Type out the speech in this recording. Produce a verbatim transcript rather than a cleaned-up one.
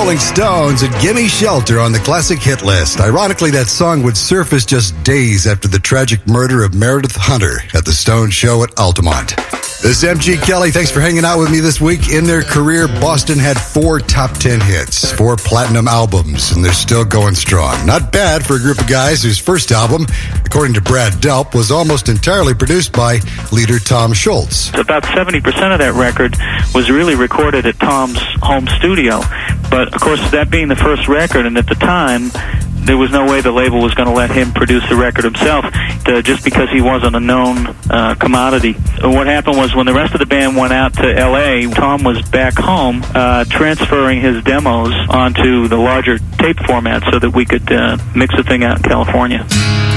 Rolling Stones and Gimme Shelter on the classic hit list. Ironically, that song would surface just days after the tragic murder of Meredith Hunter at the Stones show at Altamont. This is M G Kelly. Thanks for hanging out with me this week. In their career, Boston had four top ten hits, four platinum albums, and they're still going strong. Not bad for a group of guys whose first album, according to Brad Delp, was almost entirely produced by leader Tom Scholz. About seventy percent of that record was really recorded at Tom's home studio. But, of course, that being the first record, and at the time, there was no way the label was going to let him produce the record himself, uh, just because he wasn't a known uh, commodity. What happened was when the rest of the band went out to L A, Tom was back home uh, transferring his demos onto the larger tape format so that we could uh, mix the thing out in California.